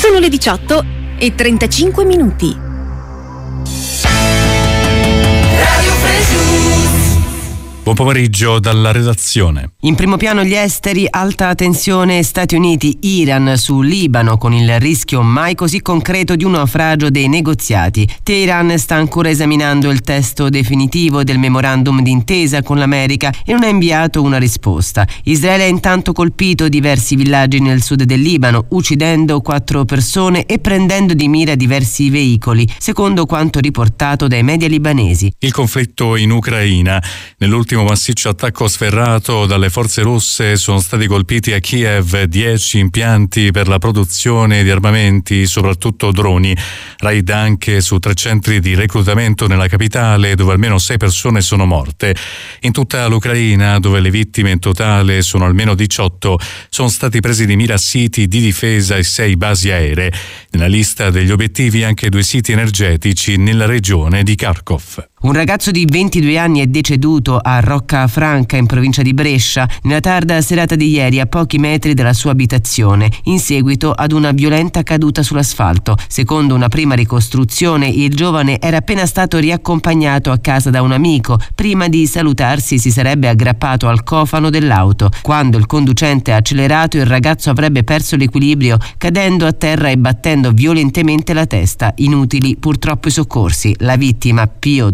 Sono le 18:35. Radio Fresh News. Buon pomeriggio dalla redazione. In primo piano gli esteri, alta tensione Stati Uniti, Iran su Libano, con il rischio mai così concreto di un naufragio dei negoziati. Teheran sta ancora esaminando il testo definitivo del memorandum d'intesa con l'America e non ha inviato una risposta. Israele ha intanto colpito diversi villaggi nel sud del Libano, uccidendo 4 persone e prendendo di mira diversi veicoli, secondo quanto riportato dai media libanesi. Il conflitto in Ucraina. Nell'ultimo massiccio attacco sferrato dalle forze russe sono stati colpiti a Kiev 10 impianti per la produzione di armamenti, soprattutto droni. Raid anche su 3 centri di reclutamento nella capitale, dove almeno 6 persone sono morte. In tutta l'Ucraina, dove le vittime in totale sono almeno 18, sono stati presi di mira siti di difesa e 6 basi aeree. Nella lista degli obiettivi anche 2 siti energetici nella regione di Kharkov. Un ragazzo di 22 anni è deceduto a Roccafranca, in provincia di Brescia, nella tarda serata di ieri, a pochi metri dalla sua abitazione, in seguito ad una violenta caduta sull'asfalto. Secondo una prima ricostruzione, il giovane era appena stato riaccompagnato a casa da un amico. Prima di salutarsi si sarebbe aggrappato al cofano dell'auto. Quando il conducente ha accelerato, il ragazzo avrebbe perso l'equilibrio, cadendo a terra e battendo violentemente la testa. Inutili purtroppo i soccorsi. La vittima, Pio